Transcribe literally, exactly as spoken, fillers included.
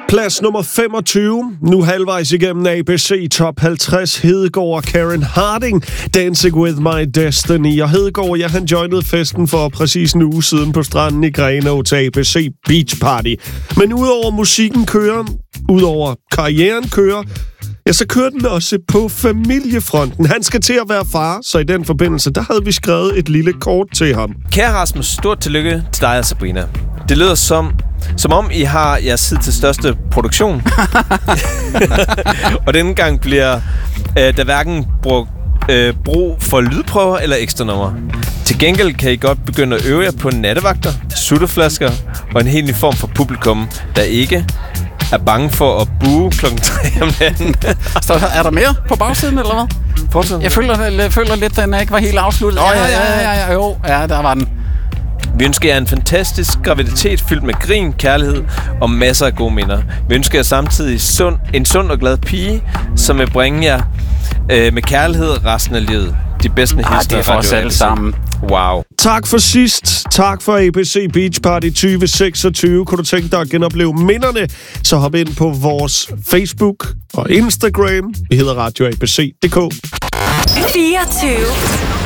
Plads nummer femogtyve. Nu halvvejs igennem A B C Top halvtreds. Hedegaard og Karen Harding. Dancing with my destiny. Og Hedegaard, ja, han joinede festen for præcis en uge siden på stranden i Grenaa til A B C Beach Party. Men udover musikken kører, udover karrieren kører, ja, så kører den også på familiefronten. Han skal til at være far, så i den forbindelse, der havde vi skrevet et lille kort til ham. Kære Rasmus, stort tillykke til dig og Sabrina. Det lyder som, som om I har jeres tid til største produktion. Og denne gang bliver øh, der hverken brug, øh, brug for lydprøver eller ekstra nummer. Til gengæld kan I godt begynde at øve jer på nattevagter, sutteflasker og en helt ny form for publikum, der ikke er bange for at buge klokken tre om natten. Så er der mere på bagsiden, eller hvad? Fortsæt. Jeg føler, jeg føler lidt, at den ikke var helt afsluttet. Nå, ja, ja, ja, ja, jo, ja, der var den. Vi ønsker jer en fantastisk graviditet fyldt med grin, kærlighed og masser af gode minder. Vi ønsker jer samtidig sund, en sund og glad pige, som vil bringe jer øh, med kærlighed resten af livet. De bedste hilsner. Ah, det er for os alle sammen. Wow. Tak for sidst. Tak for A B C Beach Party tyve seksogtyve. Kunne du tænke dig at genopleve minderne, så hop ind på vores Facebook og Instagram. Vi hedder Radio A B C punktum d k. fireogtyve